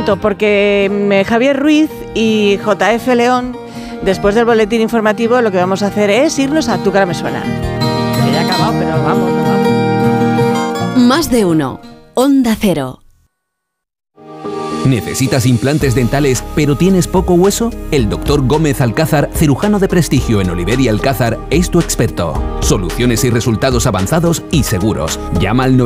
cuento, porque Javier Ruiz y JF León, después del boletín informativo, lo que vamos a hacer es irnos a Tu cara me suena. Que ya ha acabado, pero vamos. Más de uno. Onda Cero. ¿Necesitas implantes dentales pero tienes poco hueso? El Dr. Gómez Alcázar, cirujano de prestigio en Oliver y Alcázar, es tu experto. Soluciones y resultados avanzados y seguros. Llama al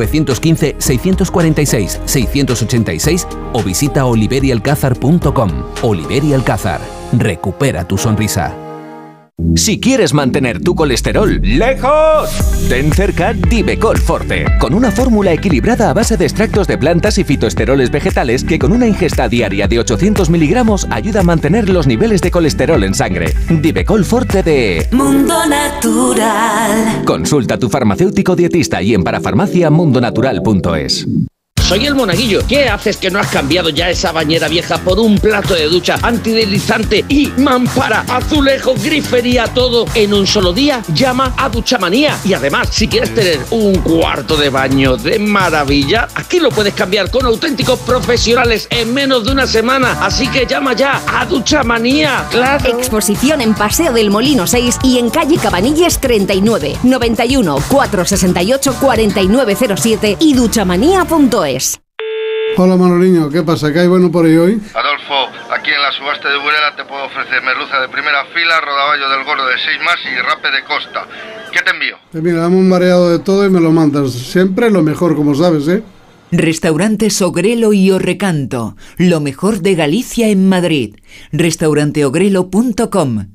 915-646-686 o visita oliverialcázar.com. Oliver y Alcázar. Recupera tu sonrisa. Si quieres mantener tu colesterol lejos, ten cerca Divecol Forte, con una fórmula equilibrada a base de extractos de plantas y fitoesteroles vegetales que con una ingesta diaria de 800 miligramos ayuda a mantener los niveles de colesterol en sangre. Divecol Forte de Mundo Natural. Consulta a tu farmacéutico dietista y en parafarmaciamundonatural.es. Soy el Monaguillo. ¿Qué haces que no has cambiado ya esa bañera vieja por un plato de ducha antideslizante y mampara, azulejos, grifería, todo en un solo día? Llama a Duchamanía. Y además, si quieres tener un cuarto de baño de maravilla, aquí lo puedes cambiar con auténticos profesionales en menos de una semana. Así que llama ya a Duchamanía. ¡Claro! Exposición en Paseo del Molino 6 y en calle Cabanilles 39, 91 468 4907 y duchamanía.es. Hola Manoliño, ¿qué pasa? ¿Qué hay bueno por ahí hoy? Adolfo, aquí en la subasta de Burela te puedo ofrecer merluza de primera fila, rodaballo del gordo de 6 más y rape de costa. ¿Qué te envío? Mira, dame un mareado de todo y me lo mandas. Siempre lo mejor, como sabes, ¿eh? Restaurantes Ogrelo y Orrecanto, lo mejor de Galicia en Madrid. Restauranteogrelo.com,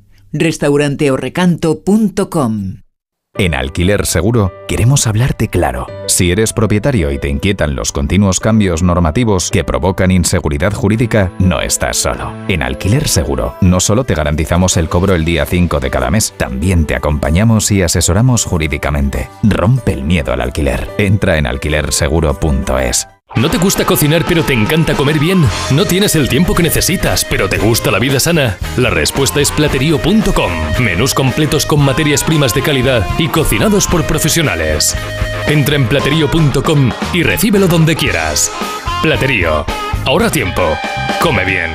restauranteorrecanto.com. En Alquiler Seguro queremos hablarte claro. Si eres propietario y te inquietan los continuos cambios normativos que provocan inseguridad jurídica, no estás solo. En Alquiler Seguro no solo te garantizamos el cobro el día 5 de cada mes, también te acompañamos y asesoramos jurídicamente. Rompe el miedo al alquiler. Entra en alquilerseguro.es. ¿No te gusta cocinar pero te encanta comer bien? ¿No tienes el tiempo que necesitas pero te gusta la vida sana? La respuesta es Platerío.com. Menús completos con materias primas de calidad y cocinados por profesionales. Entra en Platerío.com y recíbelo donde quieras. Platerío. Ahorra tiempo. Come bien.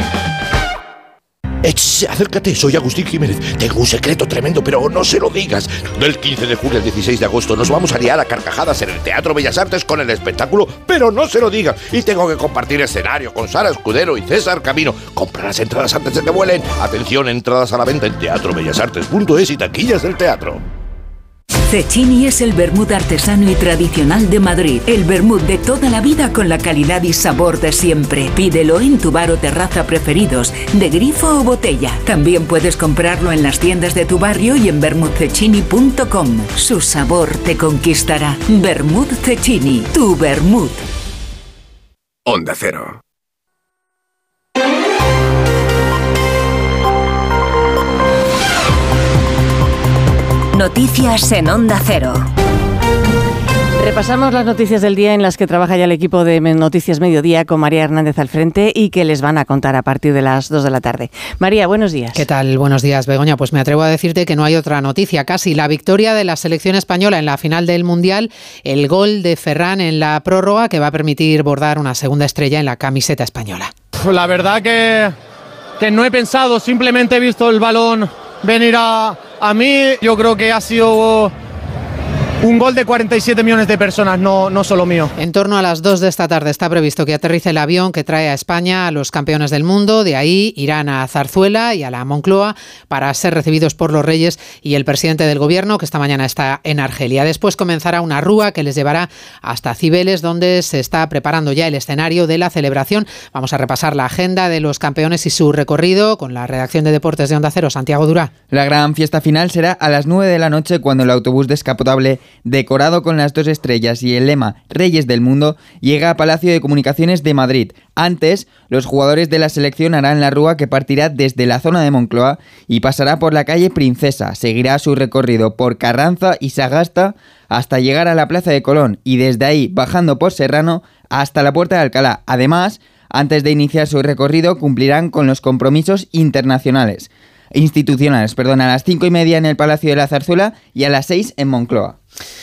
Acércate, soy Agustín Jiménez. Tengo un secreto tremendo, pero no se lo digas. Del 15 de julio al 16 de agosto nos vamos a liar a carcajadas en el Teatro Bellas Artes con el espectáculo Pero no se lo digas. Y tengo que compartir escenario con Sara Escudero y César Camino. Compra las entradas antes de que vuelen. Atención, entradas a la venta en teatrobellasartes.es y taquillas del teatro. Cecchini es el vermut artesano y tradicional de Madrid. El vermut de toda la vida con la calidad y sabor de siempre. Pídelo en tu bar o terraza preferidos, de grifo o botella. También puedes comprarlo en las tiendas de tu barrio y en vermutcecchini.com. Su sabor te conquistará. Vermut Cecchini, tu vermut. Onda Cero. Noticias en Onda Cero. Repasamos las noticias del día en las que trabaja ya el equipo de Noticias Mediodía con María Hernández al frente y que les van a contar a partir de las 2 de la tarde. María, buenos días. ¿Qué tal? Buenos días, Begoña. Pues me atrevo a decirte que no hay otra noticia. Casi la victoria de la selección española en la final del Mundial, el gol de Ferran en la prórroga que va a permitir bordar una segunda estrella en la camiseta española. La verdad que no he pensado, simplemente he visto el balón venir a mí. Yo creo que ha sido un gol de 47 millones de personas, no solo mío. En torno a las 2 de esta tarde está previsto que aterrice el avión que trae a España a los campeones del mundo. De ahí irán a Zarzuela y a la Moncloa para ser recibidos por los reyes y el presidente del gobierno, que esta mañana está en Argelia. Después comenzará una rúa que les llevará hasta Cibeles, donde se está preparando ya el escenario de la celebración. Vamos a repasar la agenda de los campeones y su recorrido con la redacción de Deportes de Onda Cero, Santiago Durá. La gran fiesta final será a las 9 de la noche cuando el autobús descapotable decorado con las 2 estrellas y el lema Reyes del Mundo llega a Palacio de Comunicaciones de Madrid. Antes, los jugadores de la selección harán la rúa que partirá desde la zona de Moncloa y pasará por la calle Princesa. Seguirá su recorrido por Carranza y Sagasta hasta llegar a la Plaza de Colón y desde ahí, bajando por Serrano, hasta la Puerta de Alcalá. Además, antes de iniciar su recorrido, cumplirán con los compromisos institucionales, a las 5:30 en el Palacio de la Zarzuela y a las 6 en Moncloa.